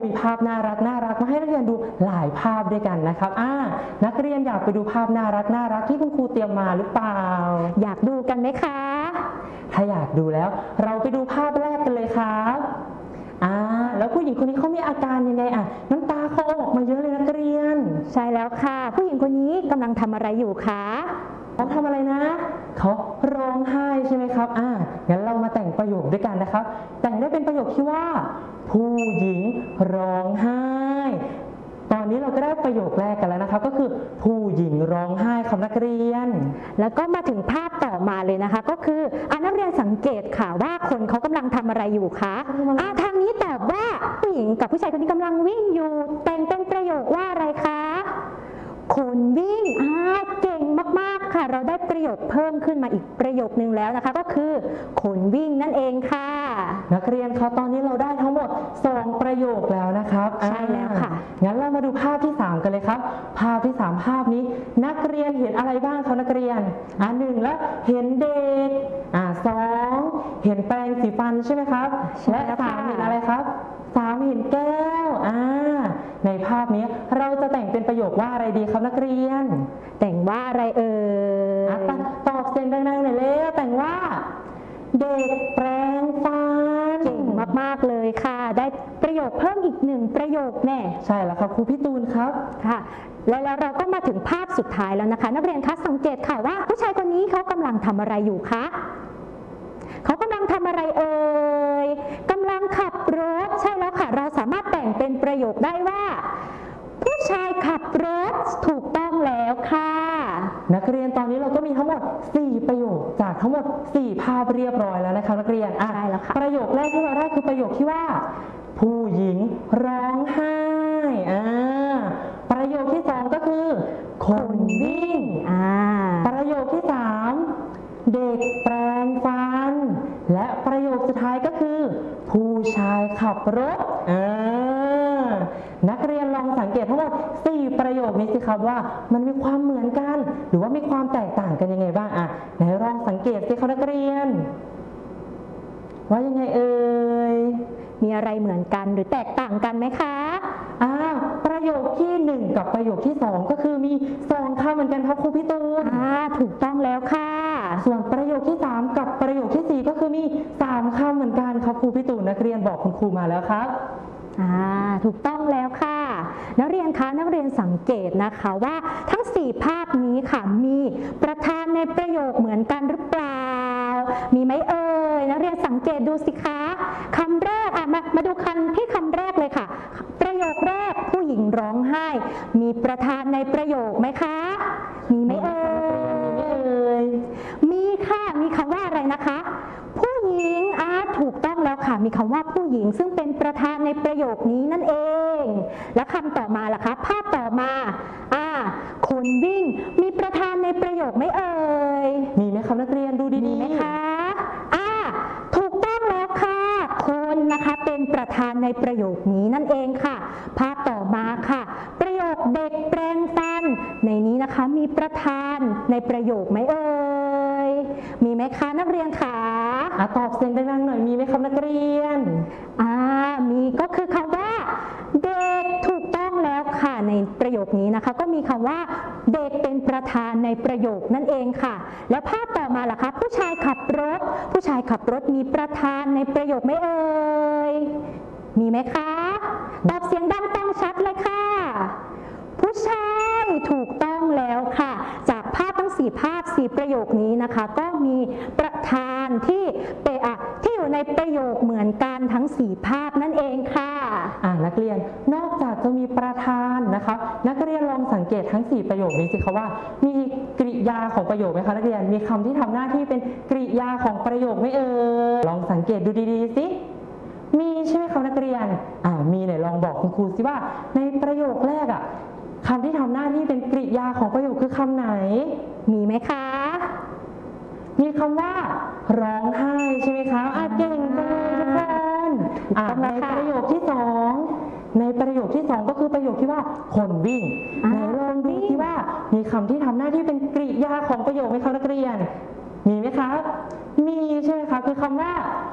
มีภาพน่ารักมาให้นักเรียนดูหลายภาพด้วยกันนะครับนักเรียนอยากไปดูภาพน่ารักที่คุณครูเตรียมมาหรือเปล่าอยากดูกันไหมคะถ้าอยากดูแล้วเราไปดูภาพแรกกันเลยครับแล้วผู้หญิงคนนี้เขามีอาการยังไงน้ำตาเขาออกมาเยอะเลยนักเรียนใช่แล้วค่ะผู้หญิงคนนี้กำลังทำอะไรอยู่คะเขาทำอะไรนะเขาร้องไห้ใช่ไหมครับงั้นเรามาแต่งประโยคด้วยกันนะครับแต่งได้เป็นประโยคที่ว่าผู้หญิงร้องไห้ตอนนี้เราก็ได้ประโยคแรกกันแล้วนะครับก็คือผู้หญิงร้องไห้ครับนักเรียนแล้วก็มาถึงภาพต่อมาเลยนะคะก็คือนักเรียนสังเกตค่ะว่าคนเขากำลังทำอะไรอยู่คะทางนี้ตอบว่าผู้หญิงกับผู้ชายคนนี้กำลังวิ่งอยู่แต่งเป็นประโยคว่าอะไรคะคนวิ่งเก่งมากๆค่ะเราได้ประโยคเพิ่มขึ้นมาอีกประโยคนึงแล้วนะคะก็คือคนวิ่งนั่นเองค่ะนักเรียนเขาตอนนี้เราได้ทั้งหมด2ประโยคแล้วนะครับใช่แล้วค่ะงั้นเรามาดูภาพที่3กันเลยครับภาพที่3ภาพนี้นักเรียนเห็นอะไรบ้างครับนักเรียน1แล้วเห็นเด็ก2เห็นแปรงสีฟันใช่ไหมครับและ3เห็นอะไรครับ3เห็นแก้วในภาพนี้เราจะแต่งเป็นประโยคว่าอะไรดีครับนักเรียนแต่งว่าอะไรตอบเสียงดังๆหน่อยเลยแต่งว่าเด็กแปรงฟันเก่งมากๆเลยค่ะได้ประโยคเพิ่มอีก1ประโยคแน่ใช่แล้วครับครูพี่ตูนครับค่ะแล้วเราก็มาถึงภาพสุดท้ายแล้วนะคะนักเรียนคะสังเกตค่ะว่าผู้ชายคนนี้เขากำลังทำอะไรอยู่คะเขากำลังทำอะไรกำลังขับรถใช่แล้วค่ะเราสามารถแต่งเป็นประโยคได้ว่าผู้ชายขับรถถูกต้องแล้วค่ะนักเรียนตอนนี้เราก็มีทั้งหมด4ประโยคจากทั้งหมด4ภาพเรียบร้อยแล้วนะคะนักเรียนใช่แล้วค่ะประโยคแรกที่เราได้คือประโยคที่ว่าผู้หญิงร้องไห้ประโยคที่2ก็คือคนวิ่งประโยคที่3เด็กแปรงฟันและประโยคสุดท้ายก็คือผู้ชายขับรถนักเรียนลองสังเกตทั้งหมด4ประโยคนี้สิครับว่ามันมีความเหมือนกันหรือว่ามีความแตกต่างกันยังไงบ้างไหนลองสังเกตสิครับนักเรียนว่ายังไงมีอะไรเหมือนกันหรือแตกต่างกันไหมคะประโยคที่1กับประโยคที่2ก็คือมี2คำเหมือนกันครับครูพี่ตูนถูกต้องแล้วค่ะส่วนประโยคที่3กับประโยคที่4ก็คือมี3คำเหมือนกันครับครูพี่ตูนนักเรียนบอกคุณครูมาแล้วครับถูกต้องแล้วค่ะนักเรียนคะนักเรียนสังเกตนะคะว่าทั้ง4ภาพนี้ค่ะมีประธานในประโยคเหมือนกันหรือเปล่ามีไหมนักเรียนสังเกตดูสิคะคำแรกมาดูคำแรกเลยค่ะประโยคแรกผู้หญิงร้องไห้มีประธานในประโยคไหมคะมีไหมมีค่ะมีคำว่าอะไรนะคะผู้หญิงถูกต้องแล้วค่ะมีคำว่าผู้หญิงซึ่งเป็นประธานในประโยคนี้นั่นเองและคำต่อมาล่ะคะภาพต่อมาคนวิ่งมีประธานในประโยคไหมมีไหมครับนักเรียนดูดีๆมีไหมคะถูกต้องแล้วค่ะคนนะคะเป็นประธานในประโยคนี้นั่นเองค่ะภาพต่อมาค่ะประโยคเด็กแปรงฟันในนี้นะคะมีประธานในประโยคไหมมีไหมคะนักเรียนคะตอบเสียงดังๆหน่อยมีไหมครับนักเรียนมีก็คือคำว่าเด็กถูกต้องแล้วค่ะในประโยคนี้นะคะก็มีคำว่าเด็กเป็นประธานในประโยคนั่นเองค่ะแล้วภาพต่อมาล่ะคะผู้ชายขับรถมีประธานในประโยคไหมมีไหมคะตอบเสียงดังฟังชัดเลยค่ะผู้ชายถูกต้องแล้วค่ะจากภาพทั้ง4ภาพ4ประโยคนี้นะคะก็มีประธานที่อยู่ในประโยคเหมือนกันทั้ง4ภาพนั่นเองค่ะนักเรียนนอกจากจะมีประธานนะคะนักเรียนลองสังเกตทั้ง4ประโยคนี้สิคะว่ามีกริยาของประโยคไหมคะนักเรียนมีคำที่ทำหน้าที่เป็นกริยาของประโยคไหมลองสังเกตดูดีๆสิมีใช่ไหมคะนักเรียนมีไหนลองบอกคุณครูสิว่าในประโยคแรกคำที่ทำหน้าที่เป็นกริยาของประโยคคือคำไหนมีไหมคะมีคำว่าร้องไห้ใช่ไหมคะเก่งจังเลยทุกคนในประโยคที่2ก็คือประโยคที่ว่าคนวิ่งไหนลองดูที่ว่ามีคำที่ทำหน้าที่เป็นกริยาของประโยคไหมคะนักเรียนมีไหมคะมีใช่ไหมคะคือคำว่า